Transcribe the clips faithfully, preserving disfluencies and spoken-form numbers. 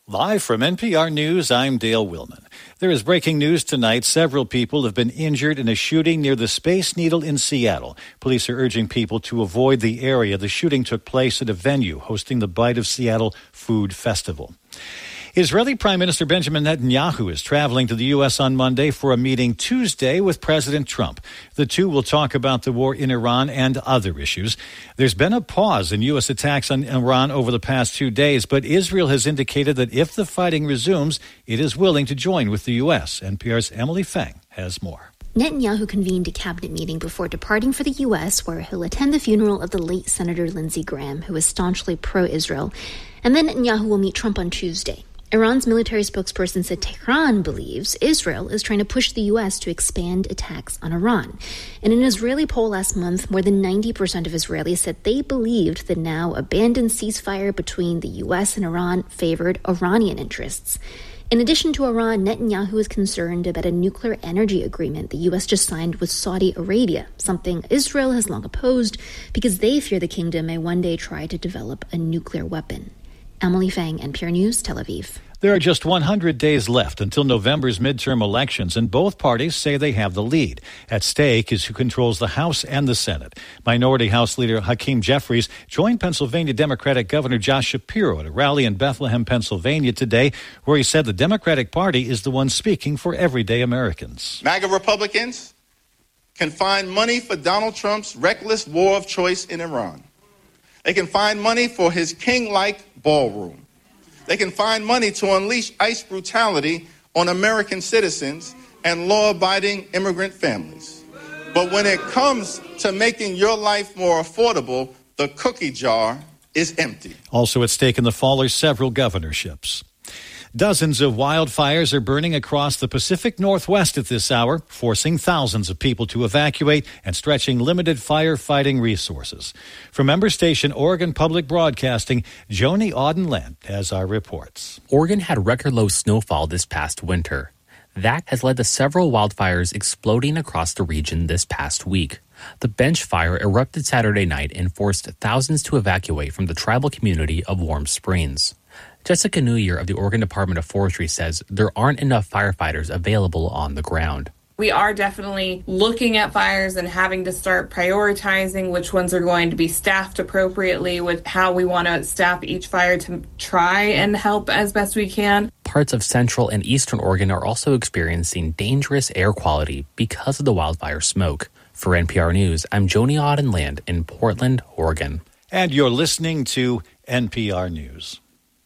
Live from N P R News, I'm Dale Willman. There is breaking news tonight. Several people have been injured in a shooting near the Space Needle in Seattle. Police are urging people to avoid the area. The shooting took place at a venue hosting the Bite of Seattle Food Festival. Israeli Prime Minister Benjamin Netanyahu is traveling to the U S on Monday for a meeting Tuesday with President Trump. The two will talk about the war in Iran and other issues. There's been a pause in U S attacks on Iran over the past two days, but Israel has indicated that if the fighting resumes, it is willing to join with the U S. N P R's Emily Feng has more. Netanyahu convened a cabinet meeting before departing for the U S, where he'll attend the funeral of the late Senator Lindsey Graham, who was staunchly pro-Israel. And then Netanyahu will meet Trump on Tuesday. Iran's military spokesperson said Tehran believes Israel is trying to push the U S to expand attacks on Iran. In an Israeli poll last month, more than ninety percent of Israelis said they believed the now abandoned ceasefire between the U S and Iran favored Iranian interests. In addition to Iran, Netanyahu is concerned about a nuclear energy agreement the U S just signed with Saudi Arabia, something Israel has long opposed because they fear the kingdom may one day try to develop a nuclear weapon. Emily Feng, N P R News, Tel Aviv. There are just one hundred days left until November's midterm elections, and both parties say they have the lead. At stake is who controls the House and the Senate. Minority House Leader Hakeem Jeffries joined Pennsylvania Democratic Governor Josh Shapiro at a rally in Bethlehem, Pennsylvania today, where he said the Democratic Party is the one speaking for everyday Americans. MAGA Republicans can find money for Donald Trump's reckless war of choice in Iran. They can find money for his king-like ballroom. They can find money to unleash ICE brutality on American citizens and law-abiding immigrant families. But when it comes to making your life more affordable, the cookie jar is empty. Also at stake in the fall are several governorships. Dozens of wildfires are burning across the Pacific Northwest at this hour, forcing thousands of people to evacuate and stretching limited firefighting resources. From member station Oregon Public Broadcasting, Joni Auden-Land has our reports. Oregon had record low snowfall this past winter. That has led to several wildfires exploding across the region this past week. The Bench Fire erupted Saturday night and forced thousands to evacuate from the tribal community of Warm Springs. Jessica Newyear of the Oregon Department of Forestry says there aren't enough firefighters available on the ground. We are definitely looking at fires and having to start prioritizing which ones are going to be staffed appropriately with how we want to staff each fire to try and help as best we can. Parts of central and eastern Oregon are also experiencing dangerous air quality because of the wildfire smoke. For N P R News, I'm Joni Auden-Land in Portland, Oregon. And you're listening to N P R News.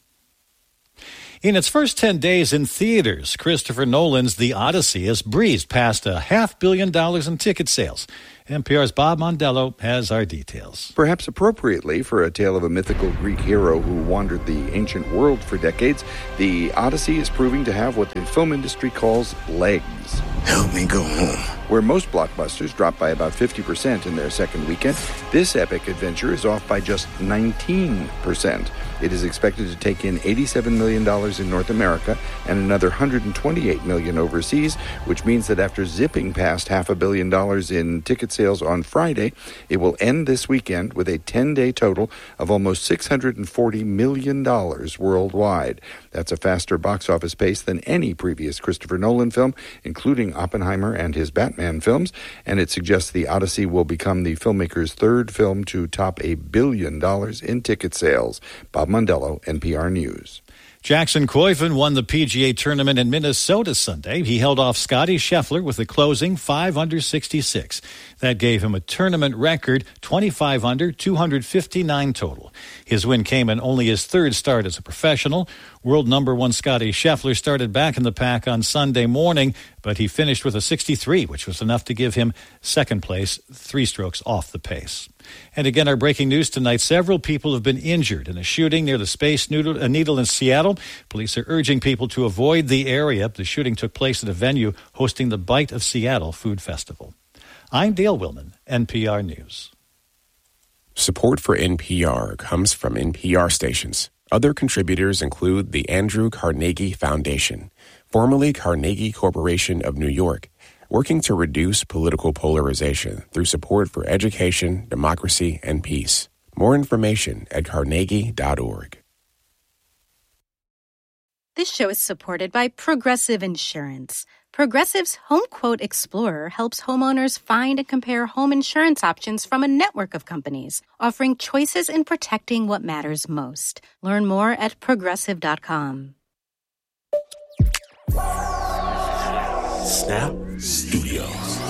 In its first ten days in theaters, Christopher Nolan's The Odyssey has breezed past a half billion dollars in ticket sales. N P R's Bob Mondello has our details. Perhaps appropriately for a tale of a mythical Greek hero who wandered the ancient world for decades, The Odyssey is proving to have what the film industry calls legs. Help me go home. Where most blockbusters drop by about fifty percent in their second weekend, this epic adventure is off by just nineteen percent. It is expected to take in eighty-seven million dollars in North America and another one hundred twenty-eight million dollars overseas, which means that after zipping past half a billion dollars in ticket sales on Friday, it will end this weekend with a ten-day total of almost six hundred forty million dollars worldwide. That's a faster box office pace than any previous Christopher Nolan film, including Oppenheimer and his Batman films, and it suggests The Odyssey will become the filmmaker's third film to top a billion dollars in ticket sales. Bob Mondello, N P R News. Jackson Koivu won the P G A tournament in Minnesota Sunday. He held off Scotty Scheffler with a closing five under sixty-six. That gave him a tournament record twenty-five under, two hundred fifty-nine total. His win came in only his third start as a professional. World number one Scotty Scheffler started back in the pack on Sunday morning, but he finished with a sixty-three, which was enough to give him second place, three strokes off the pace. And again, our breaking news tonight, several people have been injured in a shooting near the Space Needle in Seattle. Police are urging people to avoid the area. The shooting took place at a venue hosting the Bite of Seattle Food Festival. I'm Dale Willman, N P R News. Support for N P R comes from N P R stations. Other contributors include the Andrew Carnegie Foundation, formerly Carnegie Corporation of New York, working to reduce political polarization through support for education, democracy, and peace. More information at carnegie dot org. This show is supported by Progressive Insurance. Progressive's Home Quote Explorer helps homeowners find and compare home insurance options from a network of companies, offering choices in protecting what matters most. Learn more at progressive dot com. Snap Studios.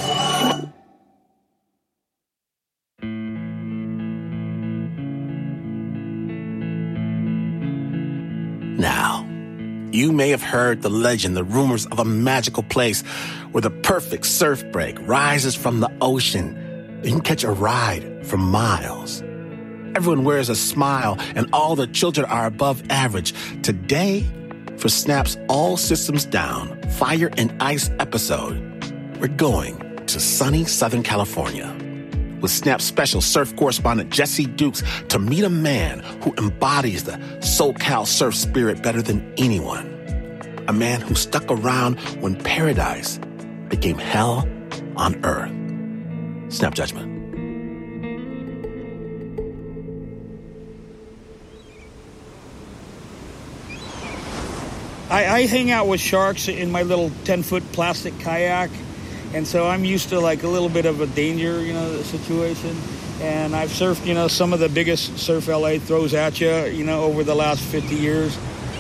Now, you may have heard the legend, the rumors of a magical place where the perfect surf break rises from the ocean. You can catch a ride for miles. Everyone wears a smile and all the children are above average. Today, for Snap's All Systems Down Fire and Ice episode, we're going to sunny Southern California with Snap special surf correspondent Jesse Dukes to meet a man who embodies the SoCal surf spirit better than anyone. A man who stuck around when paradise became hell on earth. Snap Judgment. I, I hang out with sharks in my little ten-foot plastic kayak. And so I'm used to like a little bit of a danger, you know, situation. And I've surfed, you know, some of the biggest surf L A throws at you, you know, over the last fifty years.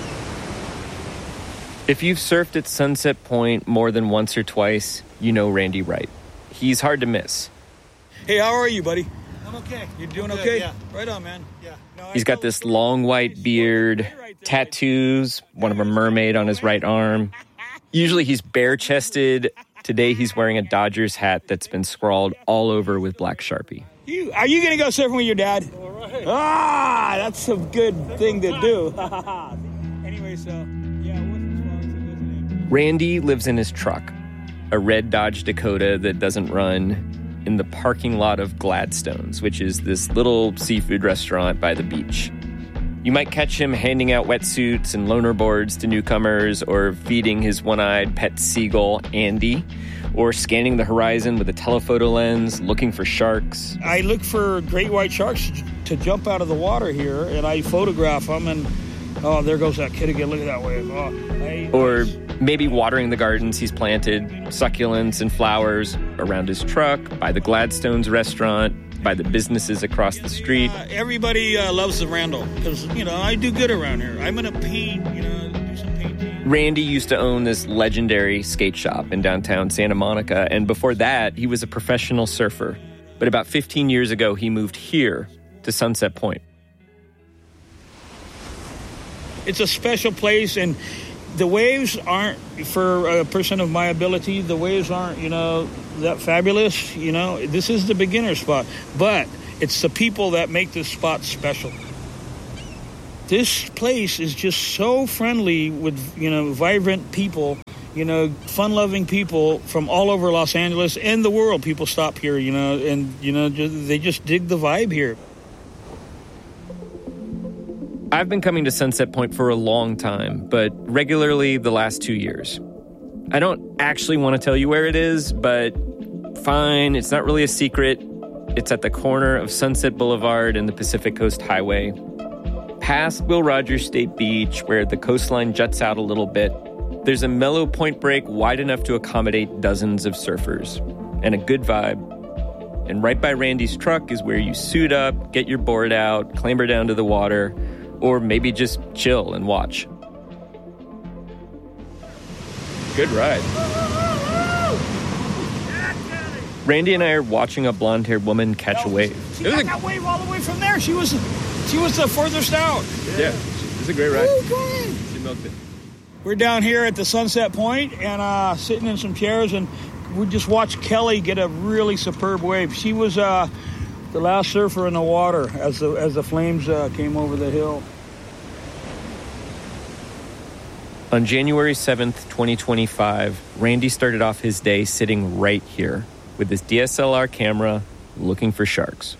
If you've surfed at Sunset Point more than once or twice, you know Randy Wright. He's hard to miss. Hey, how are you, buddy? I'm okay. You're doing Good, okay? yeah. Right on, man. Yeah. No, He's got this long white beard, tattoos, one of a mermaid on his right arm. Usually he's bare-chested. Today he's wearing a Dodgers hat that's been scrawled all over with black Sharpie. You, are you going to go surfing with your dad? All right. Ah, that's a good thing to do. Anyway, so, yeah, it wasn't as far as it was. Randy lives in his truck, a red Dodge Dakota that doesn't run, in the parking lot of Gladstone's, which is this little seafood restaurant by the beach. You might catch him handing out wetsuits and loaner boards to newcomers, or feeding his one-eyed pet seagull, Andy, or scanning the horizon with a telephoto lens, looking for sharks. I look for great white sharks to jump out of the water here, and I photograph them, and oh, there goes that kid again. Look at that wave. Oh, I, or maybe watering the gardens he's planted, succulents and flowers around his truck, by the Gladstone's restaurant, by the businesses across the street. Uh, everybody uh, loves the Randall because, you know, I do good around here. I'm going to paint, you know, do some painting. Randy used to own this legendary skate shop in downtown Santa Monica, and before that, he was a professional surfer. But about fifteen years ago, he moved here to Sunset Point. It's a special place, and the waves aren't, for a person of my ability, the waves aren't, you know, that fabulous. You know, this is the beginner spot, but it's the people that make this spot special. This place is just so friendly with, you know, vibrant people, you know, fun-loving people from all over Los Angeles and the world. People stop here, you know, and, you know, just, they just dig the vibe here. I've been coming to Sunset Point for a long time, but regularly the last two years. I don't actually want to tell you where it is, but fine, it's not really a secret. It's at the corner of Sunset Boulevard and the Pacific Coast Highway. Past Will Rogers State Beach, where the coastline juts out a little bit, there's a mellow point break wide enough to accommodate dozens of surfers, and a good vibe. And right by Randy's truck is where you suit up, get your board out, clamber down to the water, or maybe just chill and watch. Good ride. Randy and I are watching a blonde-haired woman catch a wave. She got that wave all the way from there. She was she was the furthest out. Yeah, it's a great ride. Ooh, go ahead. She milked it. We're down here at the Sunset Point and uh, sitting in some chairs, and we just watched Kelly get a really superb wave. She was uh, the last surfer in the water as the as the flames uh, came over the hill. On January seventh, twenty twenty-five, Randy started off his day sitting right here with his D S L R camera looking for sharks.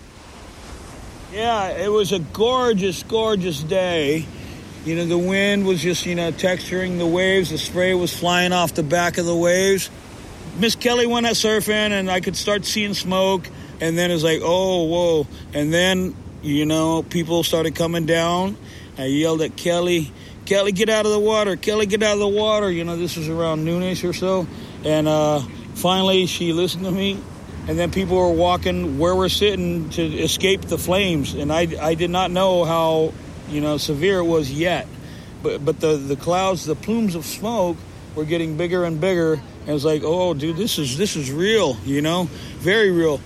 Yeah, it was a gorgeous, gorgeous day. You know, the wind was just, you know, texturing the waves. The spray was flying off the back of the waves. Miss Kelly went out surfing, and I could start seeing smoke. And then it's like, oh, whoa. And then, you know, people started coming down. I yelled at Kelly, Kelly, get out of the water. Kelly, get out of the water. You know, this was around noonish or so. And uh, finally, she listened to me. And then people were walking where we're sitting to escape the flames. And I, I did not know how, you know, severe it was yet. But but the, the clouds, the plumes of smoke were getting bigger and bigger. And it was like, oh, dude, this is this is real, you know, very real.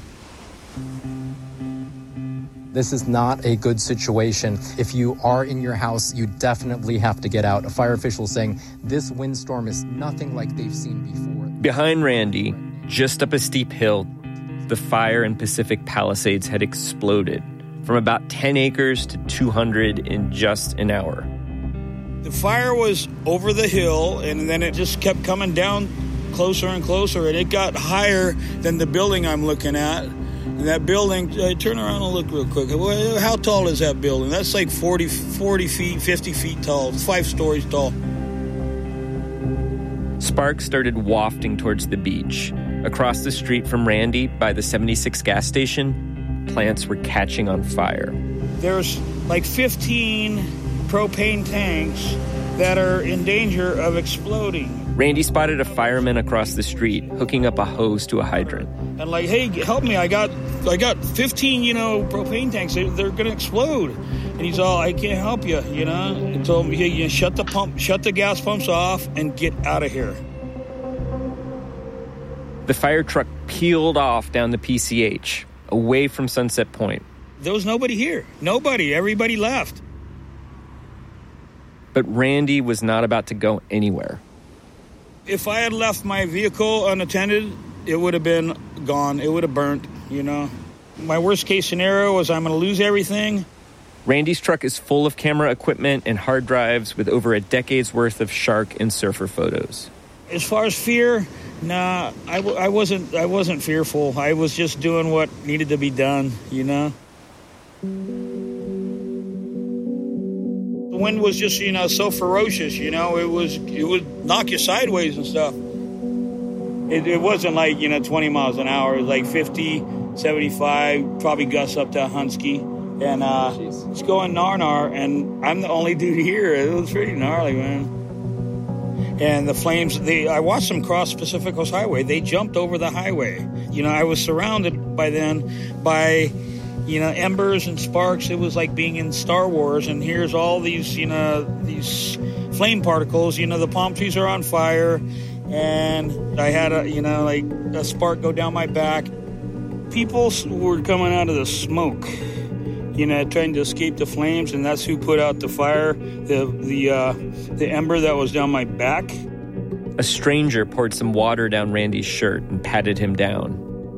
This is not a good situation. If you are in your house, you definitely have to get out. A fire official saying this windstorm is nothing like they've seen before. Behind Randy, just up a steep hill, the fire in Pacific Palisades had exploded from about ten acres to two hundred in just an hour. The fire was over the hill, and then it just kept coming down closer and closer, and it got higher than the building I'm looking at. And that building, uh, turn around and look real quick. How tall is that building? That's like forty, forty feet, fifty feet tall. It's five stories tall. Sparks started wafting towards the beach. Across the street from Randy, by the seventy-six gas station, plants were catching on fire. There's like fifteen propane tanks that are in danger of exploding. Randy spotted a fireman across the street hooking up a hose to a hydrant. And like, hey, help me! I got, I got fifteen, you know, propane tanks. They're, they're going to explode. And he's all, I can't help you, you know. I told him, hey, you know, shut the pump, shut the gas pumps off, and get out of here. The fire truck peeled off down the P C H, away from Sunset Point. There was nobody here. Nobody. Everybody left. But Randy was not about to go anywhere. If I had left my vehicle unattended, it would have been gone. It would have burnt, you know. My worst case scenario was I'm going to lose everything. Randy's truck is full of camera equipment and hard drives with over a decade's worth of shark and surfer photos. As far as fear, nah, I, w- I wasn't I wasn't fearful. I was just doing what needed to be done, you know. The wind was just, you know, so ferocious, you know. It was it would knock you sideways and stuff. It, it wasn't like, you know, twenty miles an hour. It was like fifty, seventy-five, probably gusts up to Husky. And uh, it's going nar-nar, and I'm the only dude here. It was pretty gnarly, man. And the flames, they, I watched them cross Pacific Coast Highway. They jumped over the highway. You know, I was surrounded by then by, you know, embers and sparks. It was like being in Star Wars, and here's all these, you know, these flame particles. You know, the palm trees are on fire, and I had a, you know, like a spark go down my back. People were coming out of the smoke, you know, trying to escape the flames, and that's who put out the fire, the the uh, the ember that was down my back. A stranger poured some water down Randy's shirt and patted him down.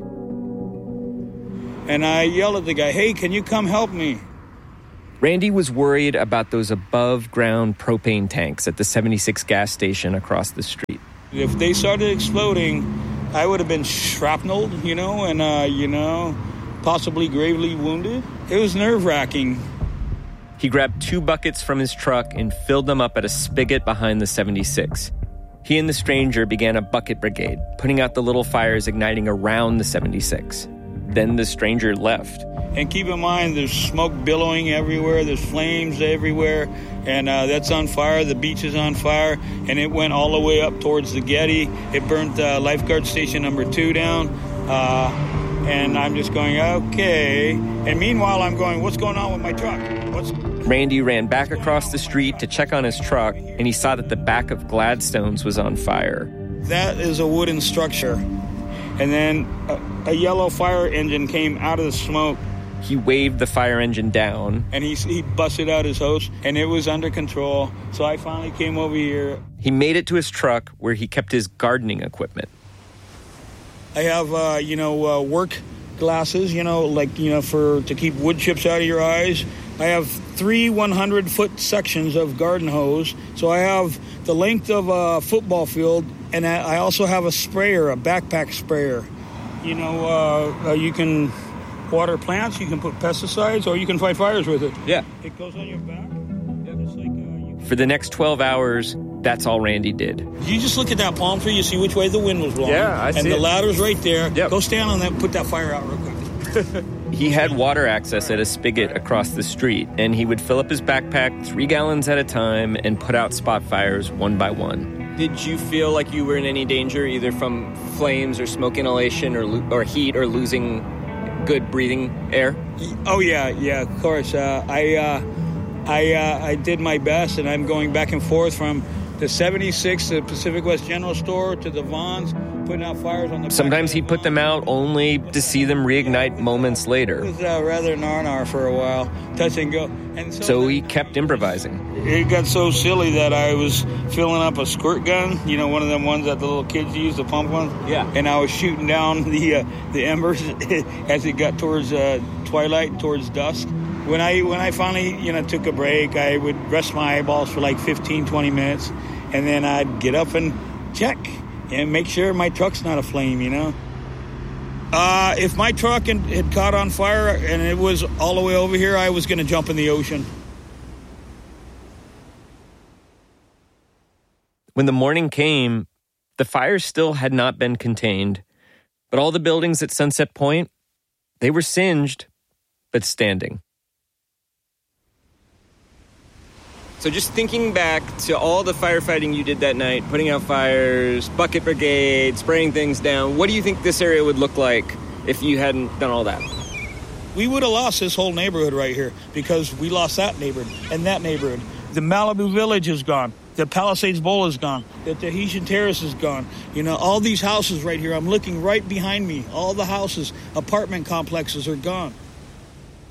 And I yelled at the guy, hey, can you come help me? Randy was worried about those above-ground propane tanks at the seventy-six gas station across the street. If they started exploding, I would have been shrapneled, you know, and, uh, you know, possibly gravely wounded. It was nerve-wracking. He grabbed two buckets from his truck and filled them up at a spigot behind the seventy-six. He and the stranger began a bucket brigade, putting out the little fires igniting around the seventy-six. Then the stranger left. And keep in mind, there's smoke billowing everywhere. There's flames everywhere. And uh, that's on fire. The beach is on fire. And it went all the way up towards the Getty. It burnt uh, lifeguard station number two down. Uh, and I'm just going, okay. And meanwhile, I'm going, what's going on with my truck? What's... Randy ran back across the street to check on his truck, and he saw that the back of Gladstone's was on fire. That is a wooden structure. And then a, a yellow fire engine came out of the smoke. He waved the fire engine down. And he, he busted out his hose, and it was under control. So I finally came over here. He made it to his truck where he kept his gardening equipment. I have, uh, you know, uh, work glasses, you know, like, you know, for to keep wood chips out of your eyes. I have three hundred-foot sections of garden hose. So I have the length of a football field, and I also have a sprayer, a backpack sprayer. You know, uh, uh, you can water plants, you can put pesticides, or you can fight fires with it. Yeah. It goes on your back. It's like, uh, you... For the next twelve hours, that's all Randy did. You just look at that palm tree, you see which way the wind was blowing. Yeah, I see And the it. ladder's right there. Yep. Go stand on that, put that fire out real quick. He had water access at a spigot across the street, and he would fill up his backpack three gallons at a time and put out spot fires one by one. Did you feel like you were in any danger, either from flames or smoke inhalation or lo- or heat or losing good breathing air? Oh, yeah, yeah, of course. Uh, I, uh, I, uh, I did my best, and I'm going back and forth from the seventy-six, the Pacific West General Store, to the Vons, putting out fires on the... Sometimes he put them out only to see them reignite moments later. It was uh, rather nar-nar for a while, touch and go. And so so he kept improvising. It got so silly that I was filling up a squirt gun, you know, one of them ones that the little kids use, the pump ones. Yeah. And I was shooting down the uh, the embers as it got towards uh, twilight, towards dusk. When I when I finally, you know, took a break, I would rest my eyeballs for like fifteen, twenty minutes, and then I'd get up and check and make sure my truck's not aflame, you know. Uh, if my truck had, had caught on fire and it was all the way over here, I was going to jump in the ocean. When the morning came, the fire still had not been contained, but all the buildings at Sunset Point, they were singed, but standing. So just thinking back to all the firefighting you did that night, putting out fires, bucket brigade, spraying things down, what do you think this area would look like if you hadn't done all that? We would have lost this whole neighborhood right here because we lost that neighborhood and that neighborhood. The Malibu Village is gone. The Palisades Bowl is gone. The Tahitian Terrace is gone. You know, all these houses right here, I'm looking right behind me. All the houses, apartment complexes are gone.